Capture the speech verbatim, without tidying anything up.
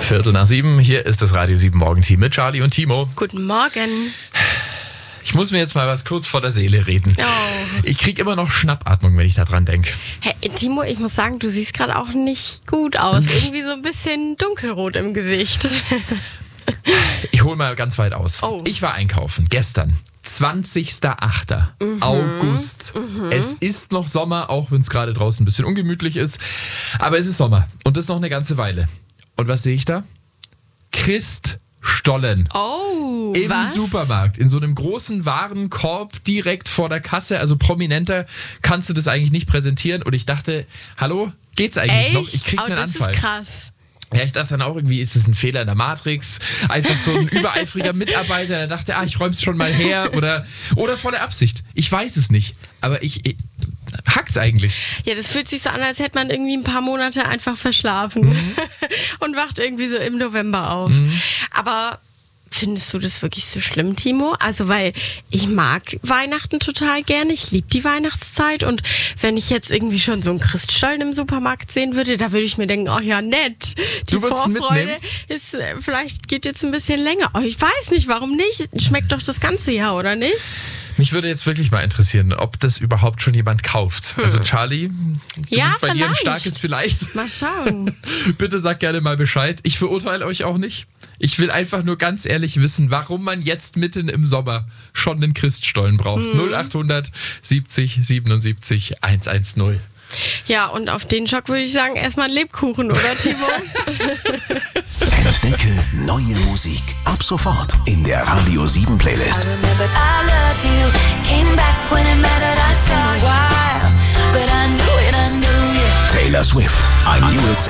Viertel nach sieben, hier ist das Radio sieben Morgenteam mit Charlie und Timo. Guten Morgen. Ich muss mir jetzt mal was kurz vor der Seele reden. Oh. Ich krieg immer noch Schnappatmung, wenn ich da dran denke. Hey, Timo, ich muss sagen, du siehst gerade auch nicht gut aus. Irgendwie so ein bisschen dunkelrot im Gesicht. Ich hole mal ganz weit aus. Oh. Ich war einkaufen gestern. zwanzigster achter Mhm. August. Mhm. Es ist noch Sommer, auch wenn es gerade draußen ein bisschen ungemütlich ist. Aber es ist Sommer und das noch eine ganze Weile. Und was sehe ich da? Christstollen. Oh, Im was? Supermarkt, in so einem großen Warenkorb direkt vor der Kasse. Also prominenter kannst du das eigentlich nicht präsentieren. Und ich dachte, hallo, geht's eigentlich Echt? noch? Ich krieg oh, einen das Anfall. ist krass. Ja, ich dachte dann auch irgendwie, ist es ein Fehler in der Matrix? Einfach so ein übereifriger Mitarbeiter, der dachte, ah, ich räum's schon mal her. Oder, oder volle Absicht. Ich weiß es nicht. Aber ich, ich hackt's eigentlich. Ja, das fühlt sich so an, als hätte man irgendwie ein paar Monate einfach verschlafen. Mhm. Und wacht irgendwie so im November auf. Mhm. Aber findest du das wirklich so schlimm, Timo? Also, weil ich mag Weihnachten total gerne. Ich liebe die Weihnachtszeit. Und wenn ich jetzt irgendwie schon so einen Christstollen im Supermarkt sehen würde, da würde ich mir denken, oh ja, nett. Die Du würdest ihn Vorfreude mitnehmen? ist, äh, vielleicht geht jetzt ein bisschen länger. Oh, ich weiß nicht, warum nicht? Schmeckt doch das ganze Jahr, oder nicht? Mich würde jetzt wirklich mal interessieren, ob das überhaupt schon jemand kauft. Hm. Also Charlie, du Ja, bei dir ein vielleicht. starkes Vielleicht. Mal schauen. Bitte sag gerne mal Bescheid. Ich verurteile euch auch nicht. Ich will einfach nur ganz ehrlich wissen, warum man jetzt mitten im Sommer schon einen Christstollen braucht. Hm. null achthundert siebzig siebenundsiebzig hundertzehn. Ja, und auf den Schock würde ich sagen, erstmal ein Lebkuchen, oder Timo? Entdecke neue Musik. Ab sofort in der Radio sieben Playlist. I remembered I loved you. Came back when it mattered. I said a while, but I knew it, I knew it. Taylor Swift, I Knew It